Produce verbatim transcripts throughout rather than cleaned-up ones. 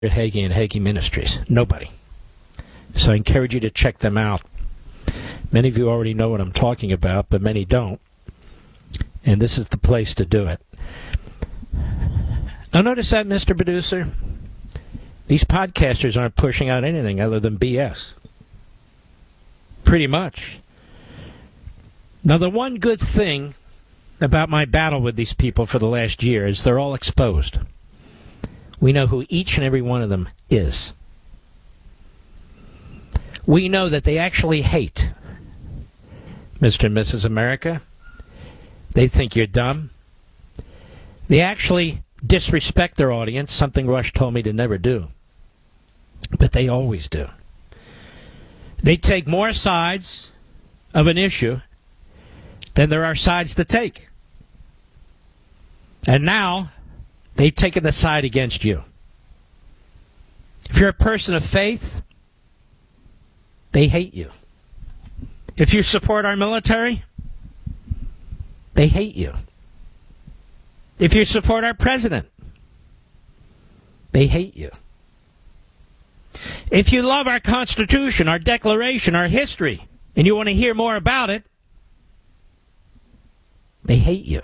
Hagee and Hagee Ministries. Nobody. So I encourage you to check them out. Many of you already know what I'm talking about, but many don't. And this is the place to do it. Now notice that, Mister Producer? These podcasters aren't pushing out anything other than B S. Pretty much. Now the one good thing about my battle with these people for the last year is they're all exposed. We know who each and every one of them is. We know that they actually hate Mister and Missus America. They think you're dumb. They actually disrespect their audience, something Rush told me to never do. But they always do. They take more sides of an issue than there are sides to take. And now they've taken the side against you. If you're a person of faith, they hate you. If you support our military, they hate you. If you support our president, they hate you. If you love our Constitution, our Declaration, our history, and you want to hear more about it, they hate you.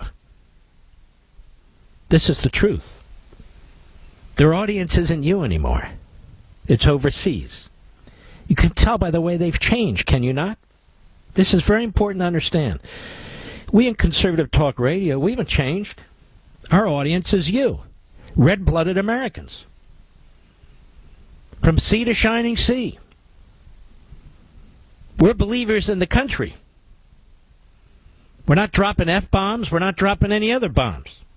This is the truth. Their audience isn't you anymore. It's overseas. You can tell by the way they've changed, can you not? This is very important to understand. We in Conservative Talk Radio, we haven't changed. Our audience is you, red-blooded Americans. From sea to shining sea. We're believers in the country. We're not dropping F-bombs. We're not dropping any other bombs.